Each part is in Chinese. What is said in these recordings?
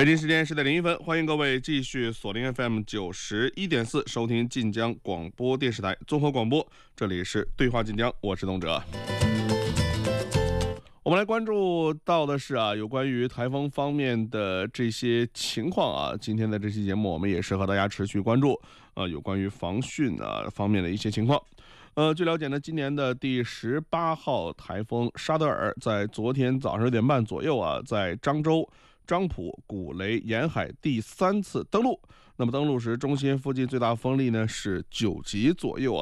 北京时间10:01，欢迎各位继续锁定 FM 91.4，收听晋江广播电视台综合广播。这里是对话晋江，我是董哲。我们来关注到的是有关于台风方面的这些情况今天的这期节目，我们也是和大家持续关注有关于防汛方面的一些情况。据了解呢，今年的第18号台风沙德尔在昨天早上6点半左右在漳州、漳浦、古雷沿海第3次登陆。那么登陆时，中心附近最大风力呢是9级左右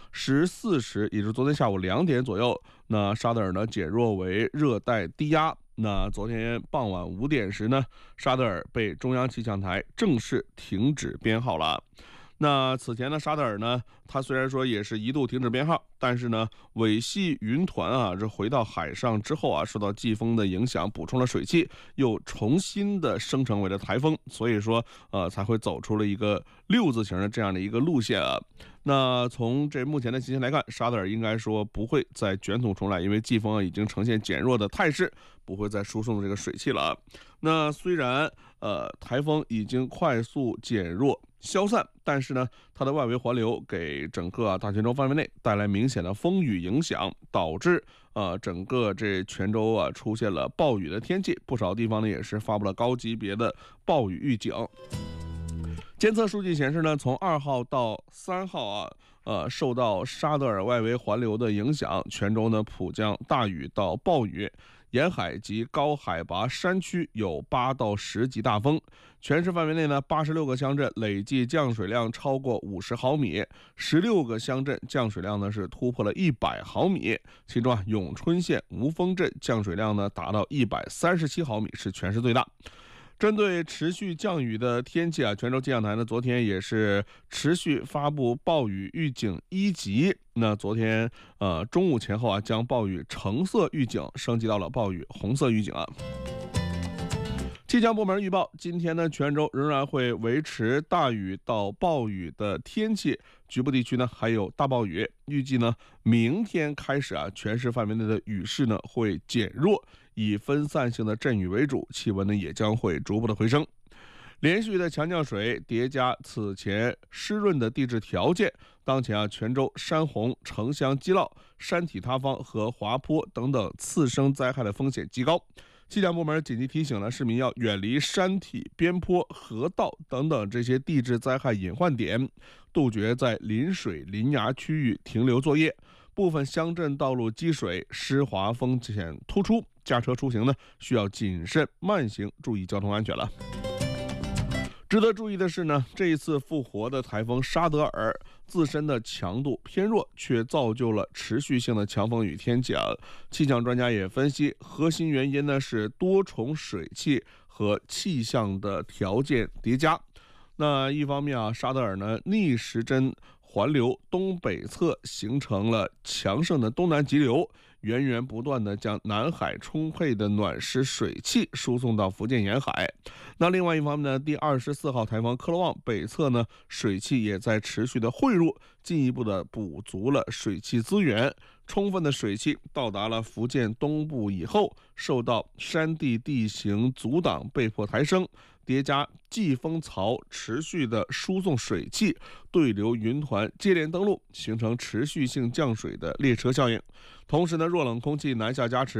14时，也就是昨天下午2点左右，那沙德尔呢减弱为热带低压。那昨天傍晚5点时呢，沙德尔被中央气象台正式停止编号了。那此前呢，沙德尔呢，它虽然说也是一度停止编号，但是呢，尾系云团这回到海上之后受到季风的影响，补充了水汽，又重新的生成为了台风，所以说才会走出了一个6字形的这样的一个路线那从这目前的情形来看，沙德尔应该说不会再卷土重来，因为季风已经呈现减弱的态势，不会再输送这个水汽了那虽然台风已经快速减弱消散，但是呢，它的外围环流给整个大泉州范围内带来明显的风雨影响，导致整个这泉州出现了暴雨的天气，不少地方呢也是发布了高级别的暴雨预警。监测数据显示呢，从2号到3号受到沙德尔外围环流的影响，泉州呢普降大雨到暴雨，沿海及高海拔山区有8到10级大风。全市范围内呢，86个乡镇累计降水量超过50毫米，16个乡镇降水量呢是突破了100毫米，其中永春县吴峰镇降水量呢达到137毫米，是全市最大。针对持续降雨的天气泉州气象台呢昨天也是持续发布暴雨预警1级。那昨天中午前后将暴雨橙色预警升级到了暴雨红色预警气象部门预报，今天呢，泉州仍然会维持大雨到暴雨的天气，局部地区呢还有大暴雨。预计呢，明天开始全市范围内的雨势呢会减弱，以分散性的阵雨为主，气温呢也将会逐步的回升。连续的强降水叠加此前湿润的地质条件，当前泉州山洪、城乡积涝、山体塌方和滑坡等等次生灾害的风险极高。气象部门紧急提醒了市民要远离山体、边坡、河道等等这些地质灾害隐患点，杜绝在临水临崖区域停留作业。部分乡镇道路积水、湿滑风险突出，驾车出行呢需要谨慎慢行，注意交通安全了。值得注意的是呢，这一次复活的台风沙德尔自身的强度偏弱，却造就了持续性的强风雨天气气象专家也分析，核心原因呢是多重水汽和气象的条件叠加。那一方面沙德尔呢逆时针环流东北侧形成了强盛的东南急流，源源不断的将南海充沛的暖湿水汽输送到福建沿海。那另外一方面呢，第24号台风科罗旺北侧呢水汽也在持续的汇入，进一步的补足了水汽资源。充分的水汽到达了福建东部以后，受到山地地形阻挡，被迫抬升，叠加季风槽持续的输送水汽，对流云团接连登陆，形成持续性降水的列车效应。同时呢，弱冷空气南下加持，